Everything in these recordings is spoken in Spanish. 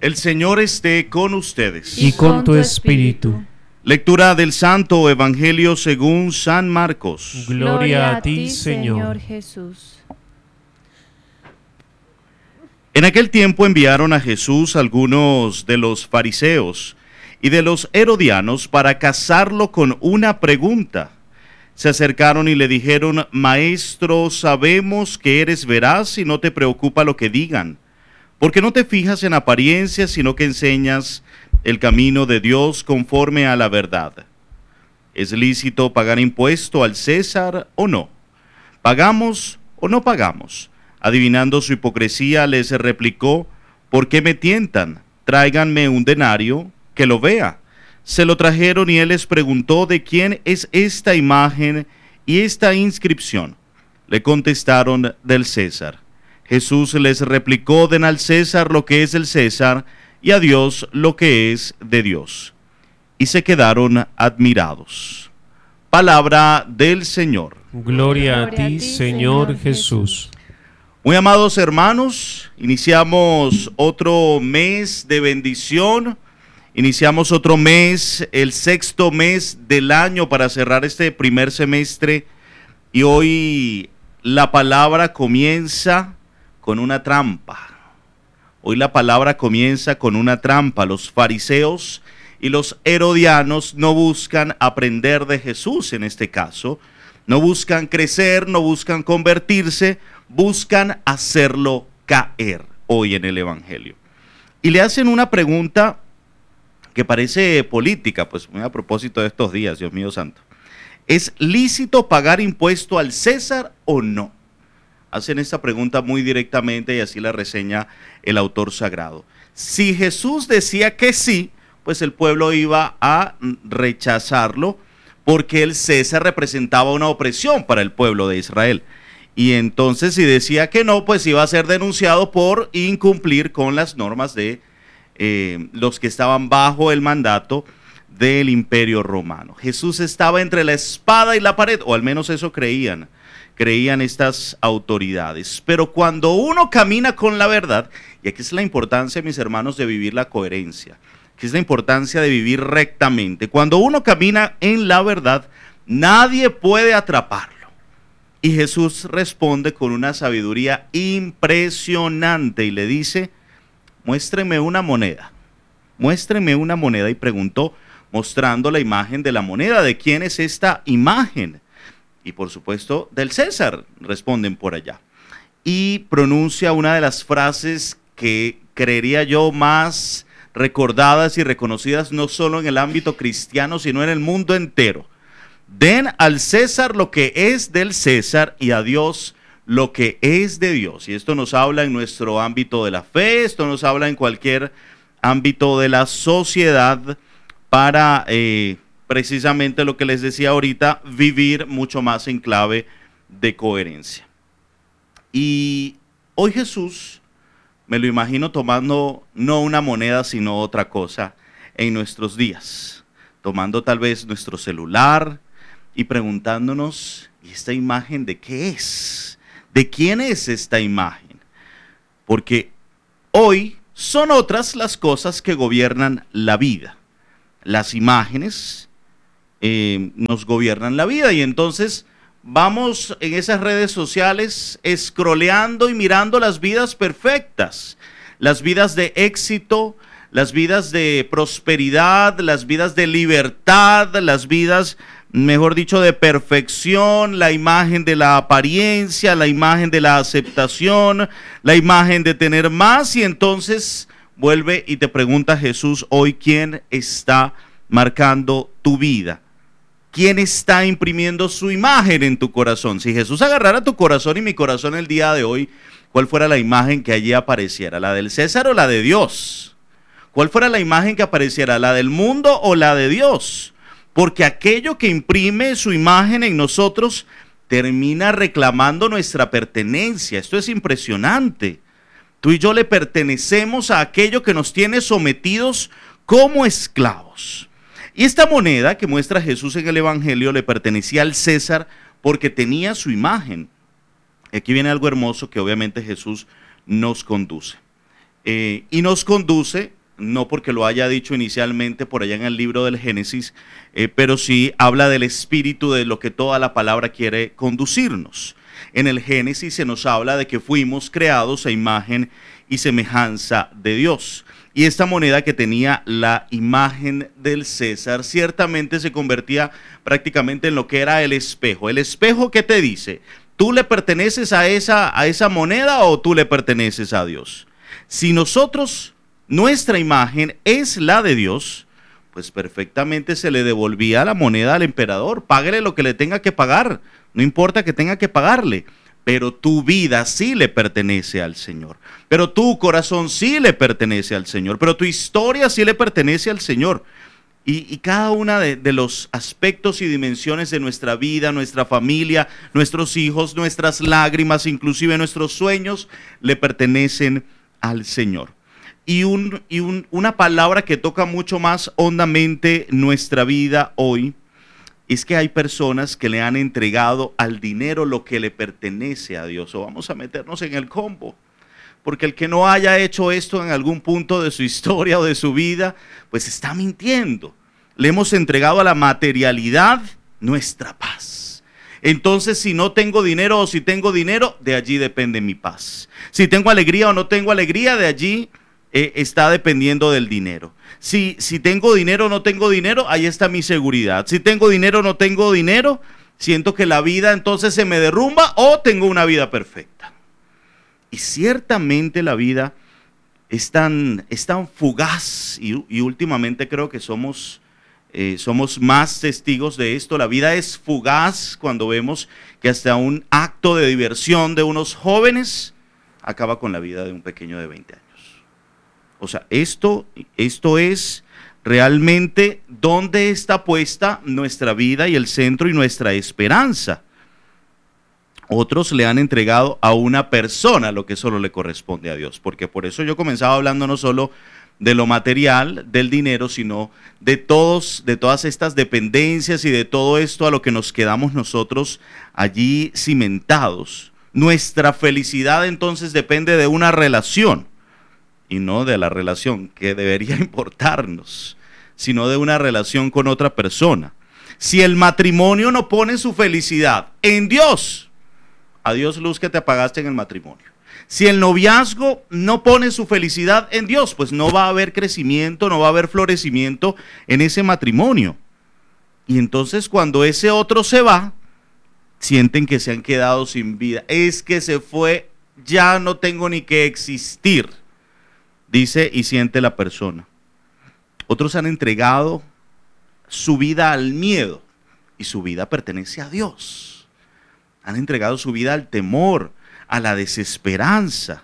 El Señor esté con ustedes. Y con tu espíritu. Lectura del Santo Evangelio según San Marcos. Gloria a ti, Señor Jesús. En aquel tiempo enviaron a Jesús algunos de los fariseos y de los herodianos para casarlo con una pregunta. Se acercaron y le dijeron: Maestro, sabemos que eres veraz y no te preocupa lo que digan, porque no te fijas en apariencias, sino que enseñas el camino de Dios conforme a la verdad. ¿Es lícito pagar impuesto al César o no? ¿Pagamos o no pagamos? Adivinando su hipocresía, les replicó: ¿Por qué me tientan? Tráiganme un denario, que lo vea. Se lo trajeron y él les preguntó: ¿de quién es esta imagen y esta inscripción? Le contestaron: del César. Jesús les replicó: den al César lo que es del César y a Dios lo que es de Dios. Y se quedaron admirados. Palabra del Señor. Gloria a ti, Señor Jesús. Muy amados hermanos, iniciamos otro mes de bendición, iniciamos otro mes, el sexto mes del año para cerrar este primer semestre, y hoy la palabra comienza con una trampa. Hoy la palabra comienza con una trampa. Los fariseos y los herodianos no buscan aprender de Jesús en este caso, no buscan crecer, no buscan convertirse, buscan hacerlo caer hoy en el Evangelio. Y le hacen una pregunta que parece política, pues muy a propósito de estos días, Dios mío santo. ¿Es lícito pagar impuesto al César o no? Hacen esta pregunta muy directamente y así la reseña el autor sagrado. Si Jesús decía que sí, pues el pueblo iba a rechazarlo porque el César representaba una opresión para el pueblo de Israel. Y entonces si decía que no, pues iba a ser denunciado por incumplir con las normas de los que estaban bajo el mandato del Imperio Romano. Jesús estaba entre la espada y la pared, o al menos eso creían estas autoridades. Pero cuando uno camina con la verdad, y aquí es la importancia, mis hermanos, de vivir la coherencia, que es la importancia de vivir rectamente. Cuando uno camina en la verdad, nadie puede atraparlo. Y Jesús responde con una sabiduría impresionante y le dice: muéstreme una moneda. Muéstreme una moneda. Y preguntó, mostrando la imagen de la moneda. ¿De quién es esta imagen? Y por supuesto, del César, responden por allá. Y pronuncia una de las frases que creería yo más recordadas y reconocidas no solo en el ámbito cristiano, sino en el mundo entero. Den al César lo que es del César y a Dios lo que es de Dios. Y esto nos habla en nuestro ámbito de la fe, esto nos habla en cualquier ámbito de la sociedad para precisamente lo que les decía ahorita, vivir mucho más en clave de coherencia. Y hoy Jesús, me lo imagino tomando no una moneda sino otra cosa en nuestros días, tomando tal vez nuestro celular y preguntándonos: ¿y esta imagen de qué es? ¿De quién es esta imagen? Porque hoy son otras las cosas que gobiernan la vida. Las imágenes nos gobiernan la vida, y entonces vamos en esas redes sociales scrolleando y mirando las vidas perfectas, las vidas de éxito, las vidas de prosperidad, las vidas de libertad, las vidas, mejor dicho, de perfección, la imagen de la apariencia, la imagen de la aceptación, la imagen de tener más. Y entonces vuelve y te pregunta Jesús hoy: ¿quién está marcando tu vida? ¿Quién está imprimiendo su imagen en tu corazón? Si Jesús agarrara tu corazón y mi corazón el día de hoy, ¿cuál fuera la imagen que allí apareciera? ¿La del César o la de Dios? ¿Cuál fuera la imagen que apareciera? ¿La del mundo o la de Dios? Porque aquello que imprime su imagen en nosotros termina reclamando nuestra pertenencia. Esto es impresionante. Tú y yo le pertenecemos a aquello que nos tiene sometidos como esclavos. Y esta moneda que muestra Jesús en el Evangelio le pertenecía al César porque tenía su imagen. Aquí viene algo hermoso que obviamente Jesús nos conduce. Y nos conduce no porque lo haya dicho inicialmente por allá en el libro del Génesis, pero sí habla del espíritu de lo que toda la palabra quiere conducirnos. En el Génesis se nos habla de que fuimos creados a imagen y semejanza de Dios. Y esta moneda que tenía la imagen del César ciertamente se convertía prácticamente en lo que era el espejo. ¿El espejo qué te dice? ¿Tú le perteneces a esa moneda o tú le perteneces a Dios? Si nosotros, nuestra imagen es la de Dios, pues perfectamente se le devolvía la moneda al emperador. Páguele lo que le tenga que pagar, no importa que tenga que pagarle. Pero tu vida sí le pertenece al Señor. Pero tu corazón sí le pertenece al Señor. Pero tu historia sí le pertenece al Señor. Y cada una de los aspectos y dimensiones de nuestra vida, nuestra familia, nuestros hijos, nuestras lágrimas, inclusive nuestros sueños, le pertenecen al Señor. Y una palabra que toca mucho más hondamente nuestra vida hoy, es que hay personas que le han entregado al dinero lo que le pertenece a Dios. O vamos a meternos en el combo. Porque el que no haya hecho esto en algún punto de su historia o de su vida, pues está mintiendo. Le hemos entregado a la materialidad nuestra paz. Entonces, si no tengo dinero o si tengo dinero, de allí depende mi paz. Si tengo alegría o no tengo alegría, de allí está dependiendo del dinero. Si tengo dinero o no tengo dinero, ahí está mi seguridad. Si tengo dinero o no tengo dinero, siento que la vida entonces se me derrumba o tengo una vida perfecta. Y ciertamente la vida es tan fugaz y últimamente creo que somos más testigos de esto. La vida es fugaz cuando vemos que hasta un acto de diversión de unos jóvenes acaba con la vida de un pequeño de 20 años. O sea, esto es realmente dónde está puesta nuestra vida y el centro y nuestra esperanza. Otros le han entregado a una persona lo que solo le corresponde a Dios, porque por eso yo comenzaba hablando no solo de lo material, del dinero, sino de todas estas dependencias y de todo esto a lo que nos quedamos nosotros allí cimentados. Nuestra felicidad entonces depende de una relación. Y no de la relación que debería importarnos, sino de una relación con otra persona. Si el matrimonio no pone su felicidad en Dios, adiós luz que te apagaste en el matrimonio. Si el noviazgo no pone su felicidad en Dios, pues no va a haber crecimiento, no va a haber florecimiento en ese matrimonio. Y entonces cuando ese otro se va, sienten que se han quedado sin vida. Es que se fue, ya no tengo ni que existir. Dice y siente la persona. Otros han entregado su vida al miedo y su vida pertenece a Dios. Han entregado su vida al temor, a la desesperanza.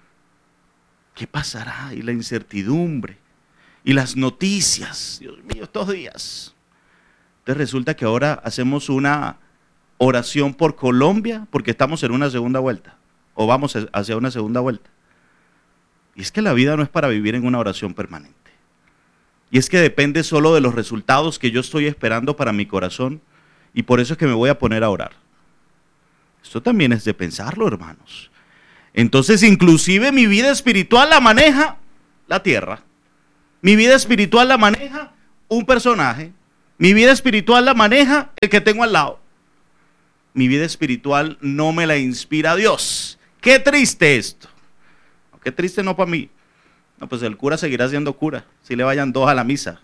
¿Qué pasará? Y la incertidumbre y las noticias. Dios mío, estos días. Entonces resulta que ahora hacemos una oración por Colombia porque estamos en una segunda vuelta o vamos hacia una segunda vuelta. Y es que la vida no es para vivir en una oración permanente. Y es que depende solo de los resultados que yo estoy esperando para mi corazón. Y por eso es que me voy a poner a orar. Esto también es de pensarlo, hermanos. Entonces, inclusive mi vida espiritual la maneja la tierra. Mi vida espiritual la maneja un personaje. Mi vida espiritual la maneja el que tengo al lado. Mi vida espiritual no me la inspira Dios. Qué triste esto. Qué triste no para mí. No, pues el cura seguirá siendo cura. Si le vayan 2 a la misa.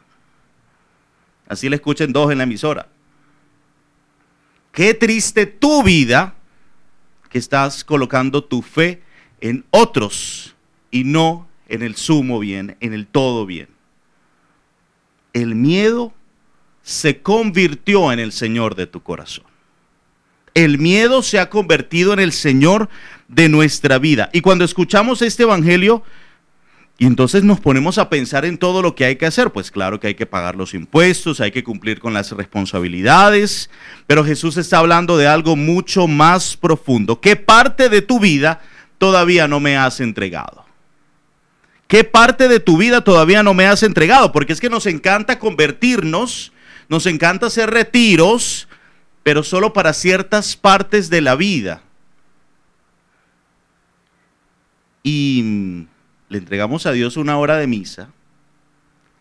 Así le escuchen 2 en la emisora. Qué triste tu vida que estás colocando tu fe en otros y no en el sumo bien, en el todo bien. El miedo se convirtió en el Señor de tu corazón. El miedo se ha convertido en el Señor de nuestra vida. Y cuando escuchamos este evangelio, y entonces nos ponemos a pensar en todo lo que hay que hacer, pues claro que hay que pagar los impuestos, hay que cumplir con las responsabilidades, pero Jesús está hablando de algo mucho más profundo. ¿Qué parte de tu vida todavía no me has entregado? ¿Qué parte de tu vida todavía no me has entregado? Porque es que nos encanta convertirnos, nos encanta hacer retiros, pero solo para ciertas partes de la vida. Y le entregamos a Dios una hora de misa,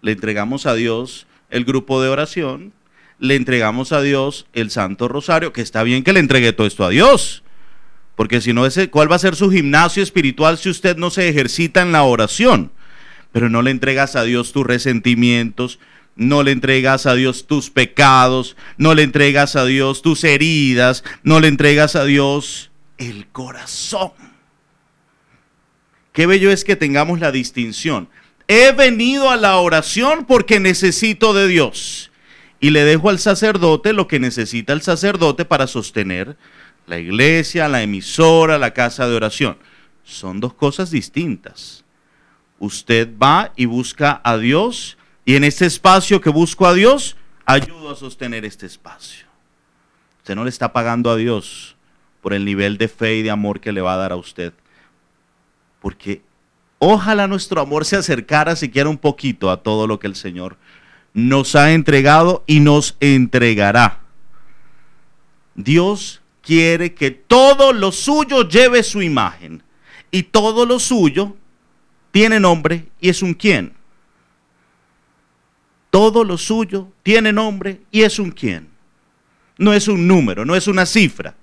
le entregamos a Dios el grupo de oración, le entregamos a Dios el Santo Rosario, que está bien que le entregue todo esto a Dios, porque si no, ¿cuál va a ser su gimnasio espiritual si usted no se ejercita en la oración? Pero no le entregas a Dios tus resentimientos, no le entregas a Dios tus pecados, no le entregas a Dios tus heridas, no le entregas a Dios el corazón. Qué bello es que tengamos la distinción. He venido a la oración porque necesito de Dios. Y le dejo al sacerdote lo que necesita el sacerdote para sostener la iglesia, la emisora, la casa de oración. Son dos cosas distintas. Usted va y busca a Dios, y en este espacio que busco a Dios, ayudo a sostener este espacio. Usted no le está pagando a Dios por el nivel de fe y de amor que le va a dar a usted. Porque ojalá nuestro amor se acercara siquiera un poquito a todo lo que el Señor nos ha entregado y nos entregará. Dios quiere que todo lo suyo lleve su imagen, y todo lo suyo tiene nombre y es un quién. Todo lo suyo tiene nombre y es un quién. No es un número, no es una cifra.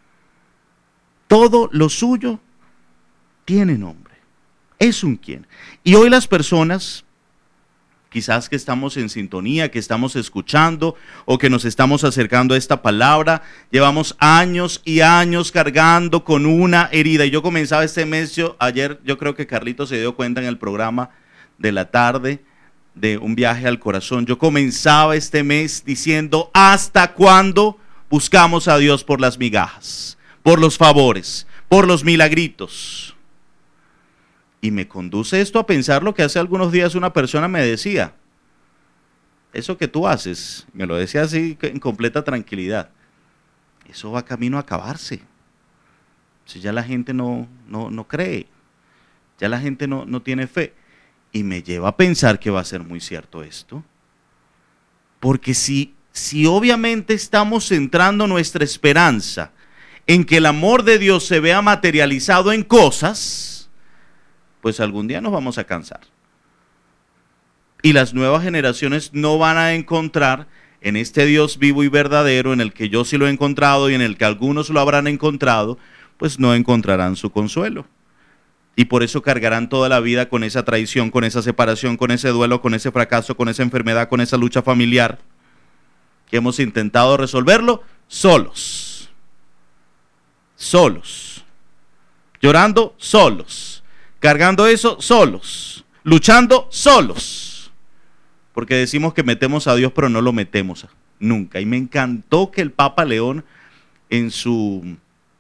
Todo lo suyo tiene nombre, es un quién. Y hoy las personas, quizás que estamos en sintonía, que estamos escuchando o que nos estamos acercando a esta palabra, llevamos años y años cargando con una herida. Y yo comenzaba este mes, ayer yo creo que Carlito se dio cuenta en el programa de la tarde de Un viaje al corazón. Yo comenzaba este mes diciendo: ¿hasta cuándo buscamos a Dios por las migajas, por los favores, por los milagritos? Y me conduce esto a pensar lo que hace algunos días una persona me decía: eso que tú haces, me lo decía así en completa tranquilidad, eso va camino a acabarse. Si ya la gente no cree, ya la gente no tiene fe. Y me lleva a pensar que va a ser muy cierto esto. Porque si obviamente estamos centrando nuestra esperanza en que el amor de Dios se vea materializado en cosas, pues algún día nos vamos a cansar. Y las nuevas generaciones no van a encontrar en este Dios vivo y verdadero, en el que yo sí lo he encontrado y en el que algunos lo habrán encontrado, pues no encontrarán su consuelo. Y por eso cargarán toda la vida con esa traición, con esa separación, con ese duelo, con ese fracaso, con esa enfermedad, con esa lucha familiar, que hemos intentado resolverlo solos. Solos. Llorando solos. Cargando eso solos. Luchando solos. Porque decimos que metemos a Dios, pero no lo metemos nunca. Y me encantó que el Papa León en su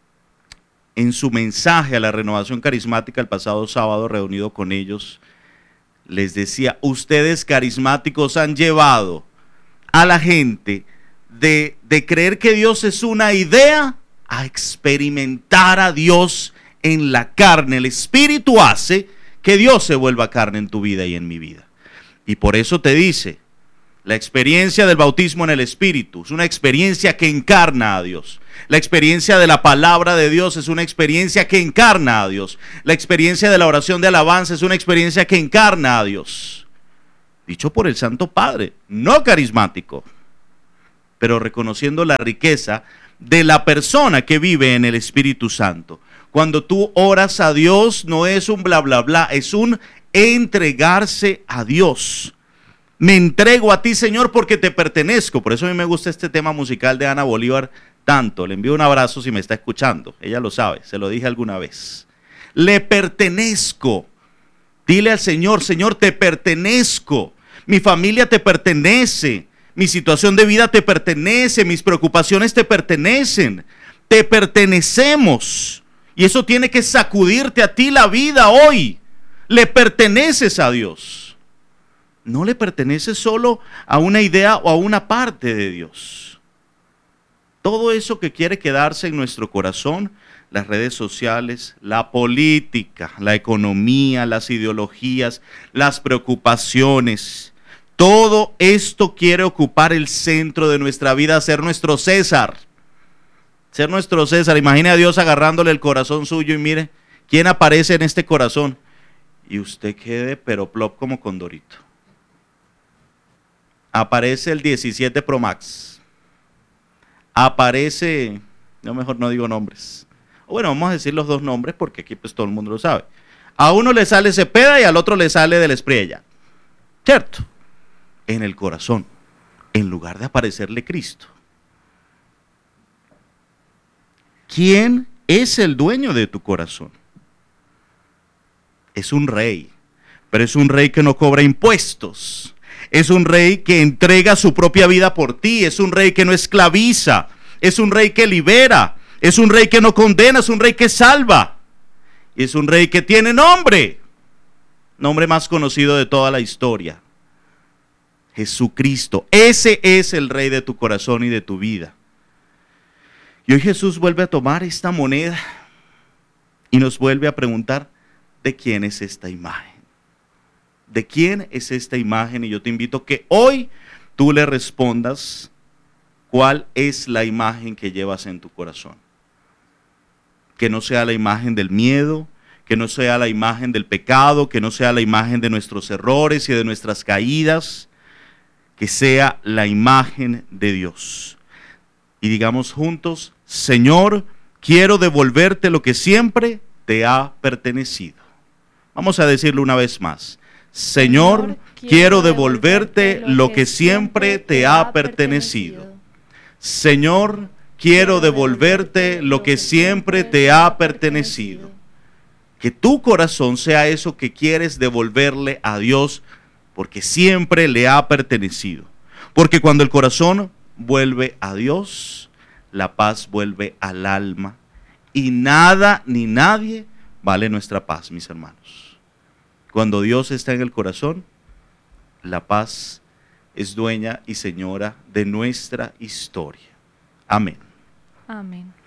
mensaje a la renovación carismática el pasado sábado, reunido con ellos, les decía: ustedes carismáticos han llevado a la gente de creer que Dios es una idea a experimentar a Dios en la carne. El Espíritu hace que Dios se vuelva carne en tu vida y en mi vida. Y por eso te dice, la experiencia del bautismo en el Espíritu es una experiencia que encarna a Dios. La experiencia de la palabra de Dios es una experiencia que encarna a Dios. La experiencia de la oración de alabanza es una experiencia que encarna a Dios. Dicho por el Santo Padre, no carismático, pero reconociendo la riqueza de la persona que vive en el Espíritu Santo. Cuando tú oras a Dios, no es un bla bla bla, es un entregarse a Dios. Me entrego a ti, Señor, porque te pertenezco. Por eso a mí me gusta este tema musical de Ana Bolívar tanto. Le envío un abrazo si me está escuchando. Ella lo sabe, se lo dije alguna vez. Le pertenezco. Dile al Señor: Señor, te pertenezco. Mi familia te pertenece. Mi situación de vida te pertenece. Mis preocupaciones te pertenecen. Te pertenecemos. Y eso tiene que sacudirte a ti la vida hoy. Le perteneces a Dios. No le pertenece solo a una idea o a una parte de Dios. Todo eso que quiere quedarse en nuestro corazón, las redes sociales, la política, la economía, las ideologías, las preocupaciones, todo esto quiere ocupar el centro de nuestra vida, ser nuestro César. Ser nuestro César. Imagine a Dios agarrándole el corazón suyo y mire, ¿quién aparece en este corazón? Y usted quede pero plop como condorito. aparece el 17 Pro Max, aparece, no, mejor no digo nombres, bueno, vamos a decir los dos nombres porque aquí pues todo el mundo lo sabe. A uno le sale Cepeda y al otro le sale Del Espriella, ¿cierto? En el corazón, en lugar de aparecerle Cristo. ¿Quién es el dueño de tu corazón? Es un rey, pero es un rey que no cobra impuestos. Es un rey que entrega su propia vida por ti. Es un rey que no esclaviza. Es un rey que libera. Es un rey que no condena. Es un rey que salva. Y es un rey que tiene nombre. Nombre más conocido de toda la historia. Jesucristo. Ese es el rey de tu corazón y de tu vida. Y hoy Jesús vuelve a tomar esta moneda y nos vuelve a preguntar, ¿de quién es esta imagen? ¿De quién es esta imagen? Y yo te invito a que hoy tú le respondas cuál es la imagen que llevas en tu corazón. Que no sea la imagen del miedo, que no sea la imagen del pecado, que no sea la imagen de nuestros errores y de nuestras caídas, que sea la imagen de Dios. Y digamos juntos, Señor, quiero devolverte lo que siempre te ha pertenecido. Vamos a decirlo una vez más. Señor, quiero devolverte lo que siempre te ha pertenecido. Señor, quiero devolverte lo que siempre te ha pertenecido. Que tu corazón sea eso que quieres devolverle a Dios, porque siempre le ha pertenecido. Porque cuando el corazón vuelve a Dios, la paz vuelve al alma. Y nada ni nadie vale nuestra paz, mis hermanos. Cuando Dios está en el corazón, la paz es dueña y señora de nuestra historia. Amén. Amén.